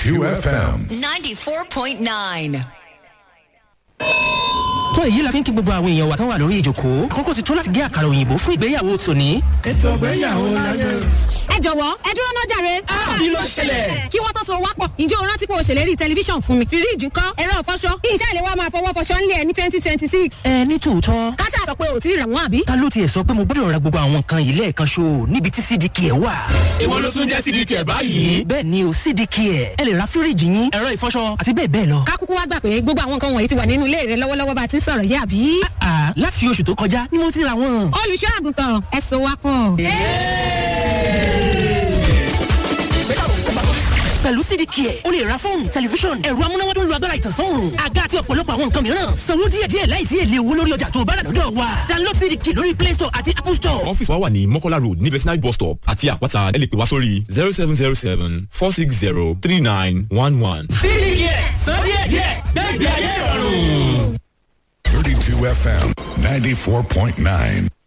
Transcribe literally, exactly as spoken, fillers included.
thirty-two F M. ninety-four point nine. tó èyí la fi ń kí gbogbo àwọn èèyàn wa tán wà lórí ìjókòó àkókò ti tó láti gé àkàrà òyìnbó fún ìgbéyàwó tòní. ètò ìgbéyàwó láyé. ẹ jọ̀wọ́ ẹ dúró náà jàre. kí ló ṣẹlẹ̀. kí wọ́n tó so wápọ̀ ǹjẹ́ o rántí pé o ṣèlérí tẹlifíṣàn fún mi. fíríìjì ńkọ́ ẹ̀rọ ìfọṣọ kí iṣẹ́ ìléwọ́ máa fọwọ́ fọṣọ ńlẹ̀ ní twenty twenty six. ẹ ní tòótọ́. káṣá sọ pé o ti rà wọ́n àbí. ta ló tiẹ̀ sọ pé mo gbọ́dọ̀ ra gbogbo àwọn nǹkan yìí lẹ́ẹ̀kan ṣo níbi tí C D K ẹ̀ wà. èwo ló tún jẹ́ C D K ẹ̀ báyìí. bẹ́ẹ̀ ni o C D K ẹ̀ ẹ lè ra fíríìjì yín ẹ̀rọ ìfọṣọ àti bẹ́ẹ̀ bẹ́ẹ̀ lọ. ká kúkú wá gbà pé gbogbo àwọn nǹkan wọ̀nyí ti wà nínú ilé rẹ lọ́wọ́lọ́wọ́ bá a ti ń sọ̀rọ̀ yìí àbí. àà láti oṣù tó kọjá ni mo ti ra wọn. olùṣọ́ àgùntàn ẹ so wá pọ̀. pẹ̀lú C D K ẹ̀ o lè ra fóònù tẹlifíṣọ̀n ẹ̀rọ amúnáwá tó ń lo agbára ìtànsán àga àti ọ̀pọ̀lọpọ̀ àwọn nǹkan mìíràn sanwó díẹ̀díẹ̀ láìsí èlé owó lórí ọjà tó bá rà lọ́dọ̀ wa download C D K lórí Play Store àti Apple Store. ọ́fíìsì wa wà ní Mọ́kọ́lá road ní Vetinary bus stop àti àpáta ẹ lè pè wá sórí zero seven zero seven four six zero three nine one one. C D K san díẹ̀díẹ̀ gbẹ́gbẹ́ ayé ìrọ̀rùn. thirty-two F M ninety-four point nine.